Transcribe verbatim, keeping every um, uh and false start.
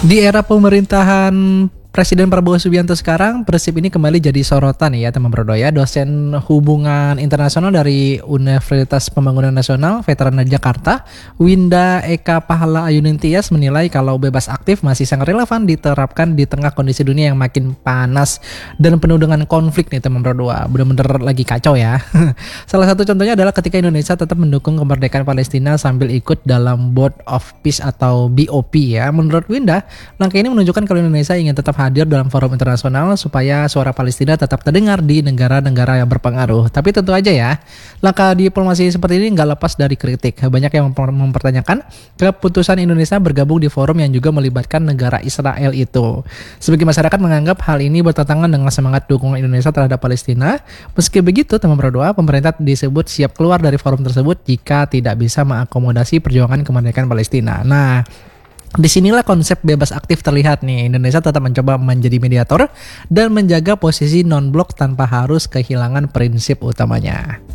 Di era pemerintahan Presiden Prabowo Subianto sekarang, prinsip ini kembali jadi sorotan ya teman Brodo ya. Dosen hubungan internasional dari Universitas Pembangunan Nasional Veteran Jakarta, Winda Eka Pahala Ayunintias menilai kalau bebas aktif masih sangat relevan diterapkan di tengah kondisi dunia yang makin panas dan penuh dengan konflik nih teman Brodo. Bener-bener lagi kacau ya. Salah satu contohnya adalah ketika Indonesia tetap mendukung kemerdekaan Palestina sambil ikut dalam Board of Peace atau B O P ya. Menurut Winda, langkah ini menunjukkan kalau Indonesia ingin tetap hadir dalam forum internasional supaya suara Palestina tetap terdengar di negara-negara yang berpengaruh. Tapi tentu aja ya, langkah diplomasi seperti ini nggak lepas dari kritik. Banyak yang mempertanyakan keputusan Indonesia bergabung di forum yang juga melibatkan negara Israel itu. Sebagai masyarakat menganggap hal ini bertentangan dengan semangat dukungan Indonesia terhadap Palestina. Meski begitu, teman berdoa, pemerintah disebut siap keluar dari forum tersebut jika tidak bisa mengakomodasi perjuangan kemerdekaan Palestina. Nah, disinilah konsep bebas aktif terlihat nih. Indonesia tetap mencoba menjadi mediator dan menjaga posisi non-blok tanpa harus kehilangan prinsip utamanya.